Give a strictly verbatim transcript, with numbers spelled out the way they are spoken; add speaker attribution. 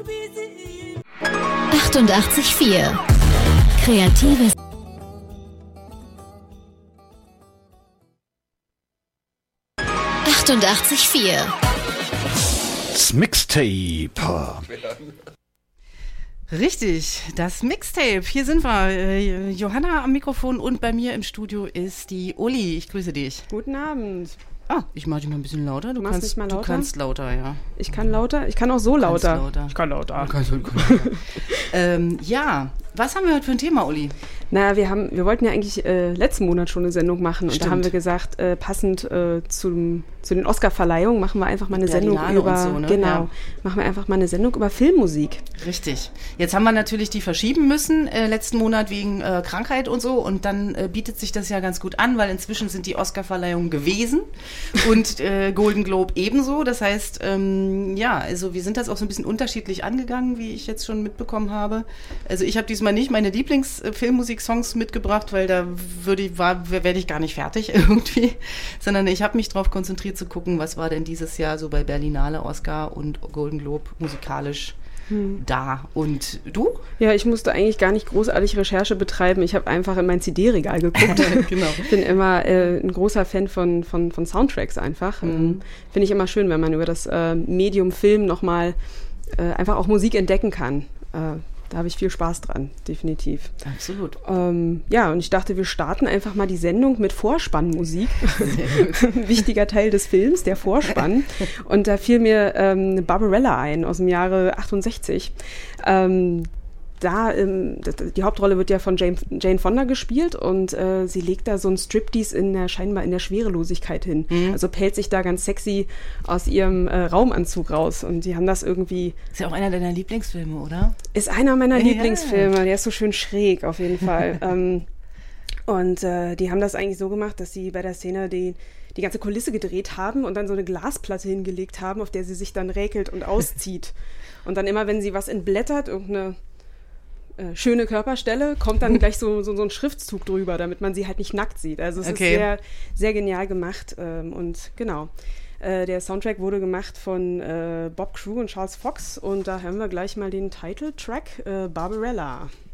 Speaker 1: achtundachtzig Komma vier Kreatives achtundachtzig Komma vier
Speaker 2: Das Mixtape.
Speaker 3: Richtig, das Mixtape. Hier sind wir. Äh, Johanna am Mikrofon und bei mir im Studio ist die Uli. Ich grüße dich.
Speaker 4: Guten Abend.
Speaker 3: Ah, ich mache dich mal ein bisschen lauter. Du,
Speaker 4: Machst
Speaker 3: kannst,
Speaker 4: mich mal lauter?
Speaker 3: du kannst lauter, ja.
Speaker 4: Ich kann lauter? Ich kann auch so lauter.
Speaker 3: lauter.
Speaker 4: Ich kann lauter.
Speaker 3: Du kannst, du kannst lauter. ähm, ja, was haben wir heute für ein Thema, Uli?
Speaker 4: Na, wir haben, wir wollten ja eigentlich äh, letzten Monat schon eine Sendung machen und
Speaker 3: Stimmt.
Speaker 4: da haben wir gesagt, äh, passend äh, zum, zu den Oscar-Verleihungen machen wir einfach mal eine Sendung
Speaker 3: Berlinale
Speaker 4: über,
Speaker 3: und so, ne?
Speaker 4: genau,
Speaker 3: Ja.
Speaker 4: machen wir einfach mal eine Sendung über Filmmusik.
Speaker 3: Richtig. Jetzt haben wir natürlich die verschieben müssen, äh, letzten Monat wegen äh, Krankheit und so. Und dann äh, bietet sich das ja ganz gut an, weil inzwischen sind die Oscar-Verleihungen gewesen und äh, Golden Globe ebenso. Das heißt, ähm, ja, also wir sind das auch so ein bisschen unterschiedlich angegangen, wie ich jetzt schon mitbekommen habe. Also ich habe diesmal nicht meine Lieblings-Filmmusik-Songs mitgebracht, weil da würde ich, war, werde ich gar nicht fertig irgendwie, sondern ich habe mich darauf konzentriert zu gucken, was war denn dieses Jahr so bei Berlinale, Oscar und Golden Globe musikalisch hm. da. Und du?
Speaker 4: Ja, ich musste eigentlich gar nicht großartig Recherche betreiben. Ich habe einfach in mein C D-Regal geguckt.
Speaker 3: Genau.
Speaker 4: Bin immer äh, ein großer Fan von, von, von Soundtracks einfach.
Speaker 3: Mhm.
Speaker 4: Ähm, Finde ich immer schön, wenn man über das äh, Medium Film nochmal äh, einfach auch Musik entdecken kann. Äh, Da habe ich viel Spaß dran, definitiv.
Speaker 3: Absolut.
Speaker 4: Ähm, ja, und ich dachte, wir starten einfach mal die Sendung mit Vorspannmusik. Ein wichtiger Teil des Films, der Vorspann. Und da fiel mir ähm, Barbarella ein aus dem Jahre achtundsechzig. Ähm, da, ähm, die Hauptrolle wird ja von Jane, Jane Fonda gespielt und äh, sie legt da so ein Striptease in der, scheinbar in der Schwerelosigkeit hin. Mhm. Also pellt sich da ganz sexy aus ihrem äh, Raumanzug raus und die haben das irgendwie...
Speaker 3: Ist ja auch einer deiner Lieblingsfilme, oder?
Speaker 4: Ist einer meiner
Speaker 3: Ja.
Speaker 4: Lieblingsfilme, der ist so schön schräg auf jeden Fall. ähm, und äh, die haben das eigentlich so gemacht, dass sie bei der Szene die, die ganze Kulisse gedreht haben und dann so eine Glasplatte hingelegt haben, auf der sie sich dann räkelt und auszieht. Und dann immer, wenn sie was entblättert, irgendeine Äh, schöne Körperstelle, kommt dann gleich so, so, so ein Schriftzug drüber, damit man sie halt nicht nackt sieht. Also es
Speaker 3: Okay.
Speaker 4: ist sehr, sehr genial gemacht. Ähm, und genau, äh, der Soundtrack wurde gemacht von äh, Bob Crew und Charles Fox und da hören wir gleich mal den Titeltrack äh, Barbarella.